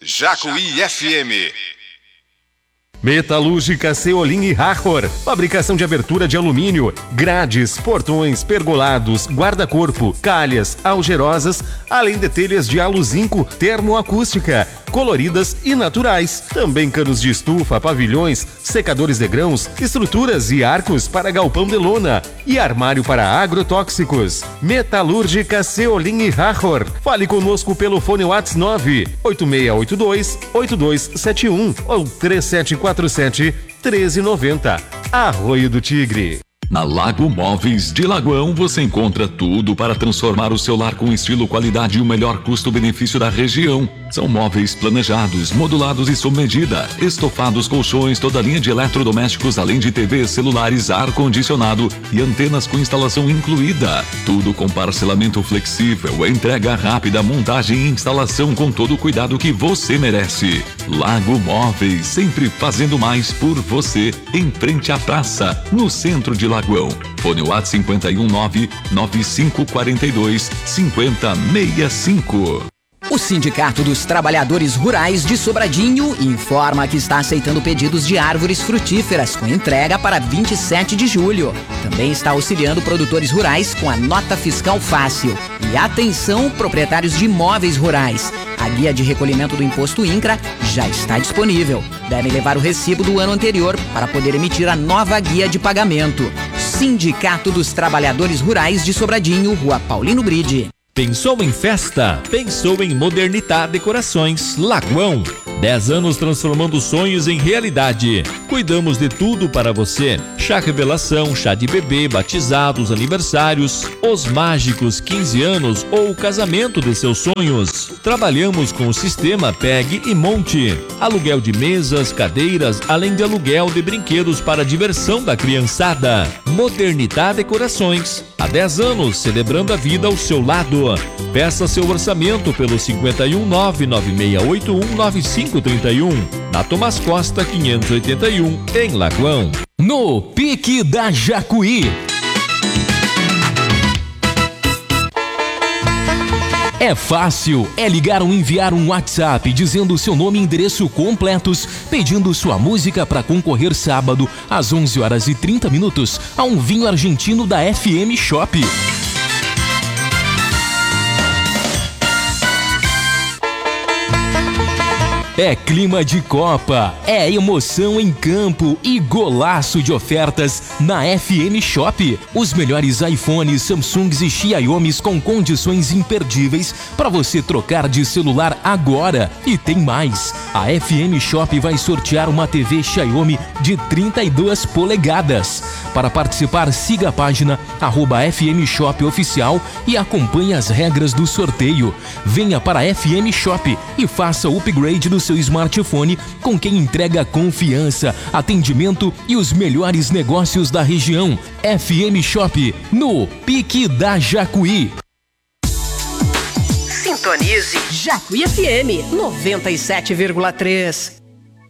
Jacuí FM. Metalúrgica Ceolim e Hachor, fabricação de abertura de alumínio, grades, portões, pergolados, guarda-corpo, calhas, algerosas, além de telhas de aluzinco termoacústica, coloridas e naturais. Também canos de estufa, pavilhões, secadores de grãos, estruturas e arcos para galpão de lona e armário para agrotóxicos. Metalúrgica Ceolim e Hachor. Fale conosco pelo fone WhatsApp 98682-8271 ou 3747-1390. Arroio do Tigre. Na Lago Móveis de Lagoão você encontra tudo para transformar o seu lar com estilo, qualidade e o melhor custo-benefício da região. São móveis planejados, modulados e sob medida, estofados, colchões, toda a linha de eletrodomésticos, além de TVs, celulares, ar-condicionado e antenas com instalação incluída. Tudo com parcelamento flexível, entrega rápida, montagem e instalação com todo o cuidado que você merece. Lago Móveis, sempre fazendo mais por você, em frente à praça, no centro de Lagoão. Fone WhatsApp 519-9542-5065. O Sindicato dos Trabalhadores Rurais de Sobradinho informa que está aceitando pedidos de árvores frutíferas com entrega para 27 de julho. Também está auxiliando produtores rurais com a nota fiscal fácil. E atenção, proprietários de imóveis rurais. A guia de recolhimento do Imposto INCRA já está disponível. Devem levar o recibo do ano anterior para poder emitir a nova guia de pagamento. Sindicato dos Trabalhadores Rurais de Sobradinho, Rua Paulino Bride. Pensou em festa? Pensou em Modernitá Decorações, Lagoão. 10 anos transformando sonhos em realidade. Cuidamos de tudo para você. Chá revelação, chá de bebê, batizados, aniversários, os mágicos 15 anos ou o casamento de seus sonhos. Trabalhamos com o sistema PEG e Monte. Aluguel de mesas, cadeiras, além de aluguel de brinquedos para a diversão da criançada. Modernitá Decorações. Há 10 anos, celebrando a vida ao seu lado. Peça seu orçamento pelo 51996819531. Na Tomás Costa 581, em Lagoão. No Pique da Jacuí. É fácil, é ligar ou enviar um WhatsApp dizendo seu nome e endereço completos, pedindo sua música para concorrer sábado às 11h30 a um vinho argentino da FM Shop. É clima de Copa, é emoção em campo e golaço de ofertas na FM Shop. Os melhores iPhones, Samsungs e Xiaomis com condições imperdíveis para você trocar de celular agora. E tem mais, a FM Shop vai sortear uma TV Xiaomi de 32 polegadas. Para participar, siga a página @FM Shop Oficial e acompanhe as regras do sorteio. Venha para a FM Shop e faça o upgrade do seu smartphone com quem entrega confiança, atendimento e os melhores negócios da região. FM Shop, no Pique da Jacuí. Sintonize Jacuí FM 97,3.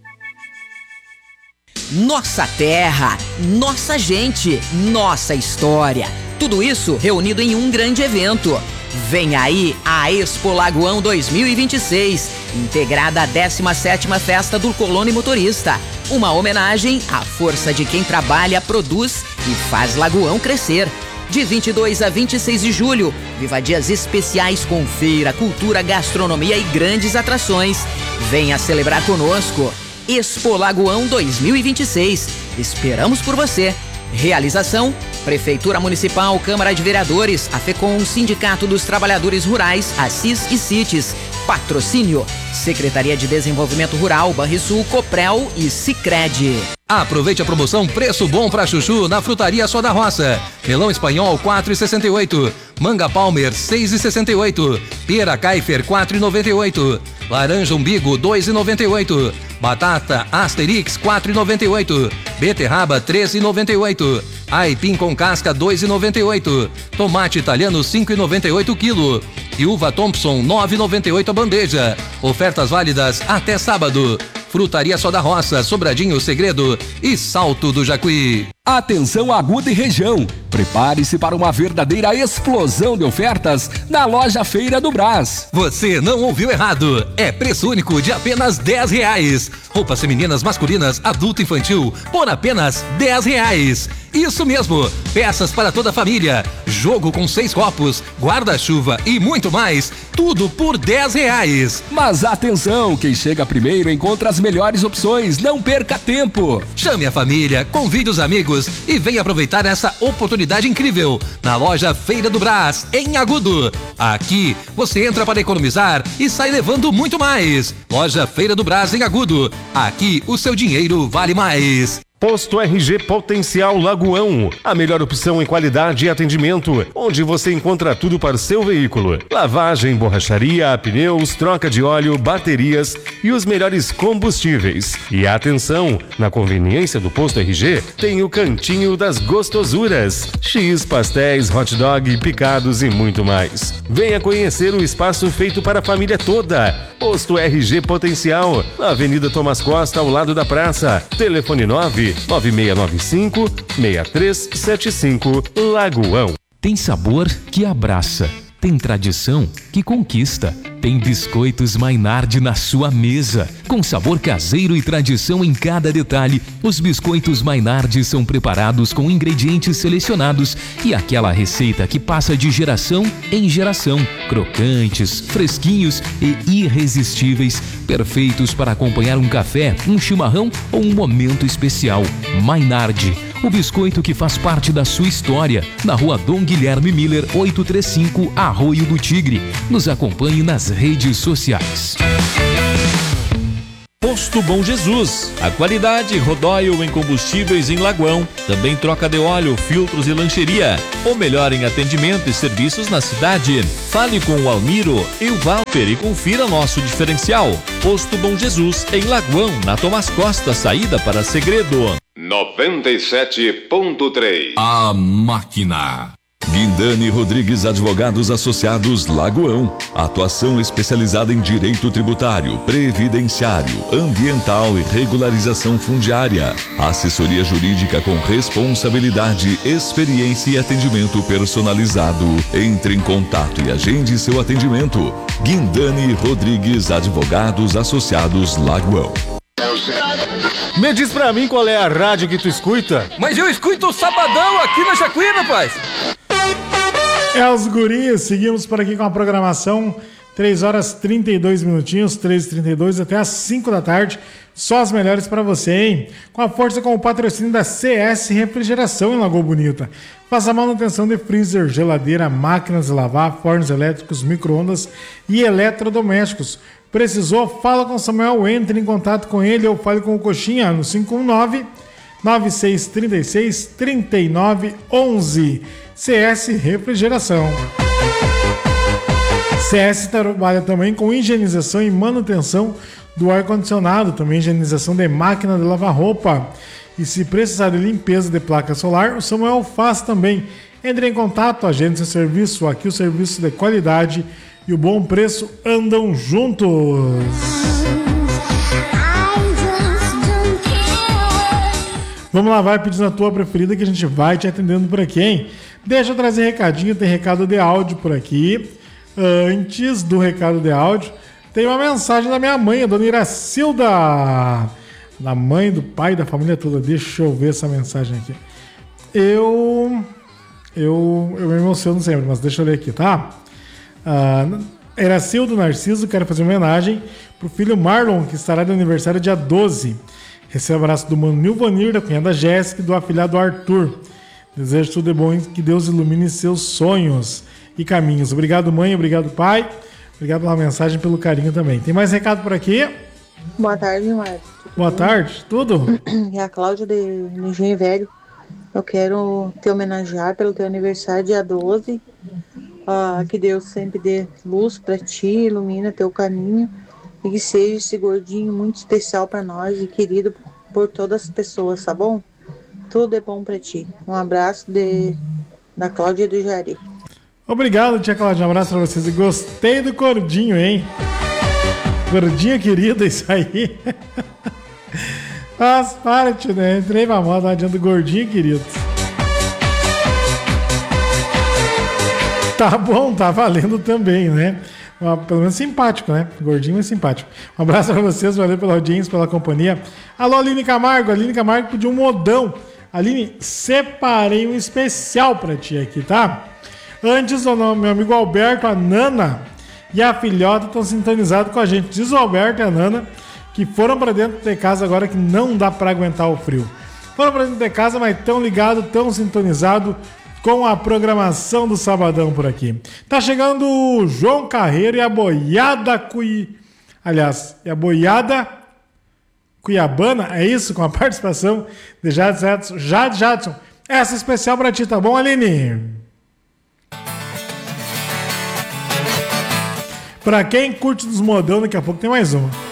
Nossa terra, nossa gente, nossa história. Tudo isso reunido em um grande evento. Vem aí a Expo Lagoão 2026, integrada à 17ª Festa do Colono e Motorista. Uma homenagem à força de quem trabalha, produz e faz Lagoão crescer. De 22 a 26 de julho, viva dias especiais com feira, cultura, gastronomia e grandes atrações. Venha celebrar conosco. Expo Lagoão 2026. Esperamos por você. Realização: Prefeitura Municipal, Câmara de Vereadores, a FECOM, Sindicato dos Trabalhadores Rurais, Assis e CITES. Patrocínio: Secretaria de Desenvolvimento Rural, Banrisul, Coprel e Sicredi. Aproveite a promoção Preço Bom pra Chuchu na Frutaria Só da Roça. Melão espanhol 4,68. Manga Palmer 6,68. Pera Kaifer 4,98. Laranja Umbigo 2,98. Batata Asterix 4,98. Beterraba 13,98. Aipim com casca 2,98. Tomate italiano 5,98 kg. E uva Thompson 9,98 a bandeja. Ofertas válidas até sábado. Frutaria Só da Roça, Sobradinho, Segredo e Salto do Jacuí. Atenção Agudo e região, prepare-se para uma verdadeira explosão de ofertas na loja Feira do Brás. Você não ouviu errado, é preço único de apenas R$10. Roupas femininas, masculinas, adulto e infantil por apenas R$10. Isso mesmo, peças para toda a família, jogo com 6 copos, guarda-chuva e muito mais, tudo por R$10. Mas atenção, quem chega primeiro encontra as melhores opções, não perca tempo. Chame a família, convide os amigos e venha aproveitar essa oportunidade incrível na loja Feira do Brás, em Agudo. Aqui você entra para economizar e sai levando muito mais. Loja Feira do Brás, em Agudo. Aqui o seu dinheiro vale mais. Posto RG Potencial Lagoão, a melhor opção em qualidade e atendimento, onde você encontra tudo para o seu veículo. Lavagem, borracharia, pneus, troca de óleo, baterias e os melhores combustíveis. E atenção, na conveniência do Posto RG, tem o Cantinho das Gostosuras. X, pastéis, hot dog, picados e muito mais. Venha conhecer o espaço feito para a família toda. Posto RG Potencial, na Avenida Tomás Costa, ao lado da praça. Telefone 99695-6375, Lagoão. Tem sabor que abraça, tem tradição que conquista. Tem biscoitos Maynard na sua mesa. Com sabor caseiro e tradição em cada detalhe, os biscoitos Maynard são preparados com ingredientes selecionados e aquela receita que passa de geração em geração. Crocantes, fresquinhos e irresistíveis, perfeitos para acompanhar um café, um chimarrão ou um momento especial. Maynard, o biscoito que faz parte da sua história. Na Rua Dom Guilherme Miller, 835, Arroio do Tigre. Nos acompanhe nas redes sociais. Posto Bom Jesus, a qualidade Rodóio em combustíveis em Lagoão, também troca de óleo, filtros e lancheria, o melhor em atendimento e serviços na cidade. Fale com o Almiro e o Walter e confira nosso diferencial. Posto Bom Jesus em Lagoão, na Tomás Costa, saída para Segredo. 97.3 A Máquina. Guindani Rodrigues Advogados Associados Lagoão. Atuação especializada em direito tributário, previdenciário, ambiental e regularização fundiária. Assessoria jurídica com responsabilidade, experiência e atendimento personalizado. Entre em contato e agende seu atendimento. Guindani Rodrigues Advogados Associados Lagoão. Me diz pra mim qual é a rádio que tu escuta. Mas eu escuto o Sabadão aqui na Jacuí, rapaz. É os guris, seguimos por aqui com a programação 3 horas 32 minutinhos, 13h32 até as 5 da tarde. Só as melhores para você, hein? Com a força, com o patrocínio da CS Refrigeração em Lagoa Bonita. Faça manutenção de freezer, geladeira, máquinas de lavar, fornos elétricos, micro-ondas e eletrodomésticos. Precisou? Fala com o Samuel, entre em contato com ele ou fale com o Coxinha no 519-9636-3911. CS Refrigeração. CS trabalha também com higienização e manutenção do ar-condicionado, também higienização de máquina de lavar roupa. E se precisar de limpeza de placa solar, o Samuel faz também. Entre em contato, agende seu serviço. Aqui o serviço de qualidade e o bom preço andam juntos. Vamos lá, vai pedindo a tua preferida que a gente vai te atendendo por aqui, hein? Deixa eu trazer recadinho, tem recado de áudio por aqui. Antes do recado de áudio, tem uma mensagem da minha mãe, a dona Iracilda, da mãe, do pai, da família toda. Deixa eu ver essa mensagem aqui. Eu me emociono sempre, mas deixa eu ler aqui, tá? Iracildo Narciso, quero fazer uma homenagem pro filho Marlon, que estará de aniversário dia 12. Receba o abraço do mano Nilvanir, da cunhada Jéssica e do afilhado Arthur. Desejo tudo de bom e que Deus ilumine seus sonhos e caminhos. Obrigado, mãe. Obrigado, pai. Obrigado pela mensagem, pelo carinho também. Tem mais recado por aqui? Boa tarde, Marcos. Boa tarde. Tudo? É a Cláudia de Engenho Velho. Eu quero te homenagear pelo teu aniversário, dia 12. Que Deus sempre dê luz para ti, ilumina teu caminho. E que seja esse gordinho muito especial para nós e querido por todas as pessoas, tá bom? Tudo é bom para ti. Um abraço da Cláudia do Jari. Obrigado, tia Cláudia. Um abraço pra vocês. E gostei do gordinho, hein? Gordinho querido, isso aí. Faz parte, né? Entrei pra moda, não adianta gordinho, querido. Tá bom, tá valendo também, né? Pelo menos simpático, né? Gordinho, mas simpático. Um abraço pra vocês, valeu pela audiência, pela companhia. Alô, Aline Camargo. Aline Camargo pediu um modão. Aline, separei um especial pra ti aqui, tá? Antes, o meu amigo Alberto, a Nana e a filhota estão sintonizados com a gente. Diz o Alberto e a Nana que foram pra dentro de casa agora que não dá pra aguentar o frio. Foram pra dentro de casa, mas tão ligados, tão sintonizados com a programação do Sabadão por aqui. Tá chegando o João Carreiro e a boiada Aliás, e a boiada Cuiabana, é isso? Com a participação de Jade Jadson. Essa é especial pra ti, tá bom, Aline? Pra quem curte dos modão, daqui a pouco tem mais uma.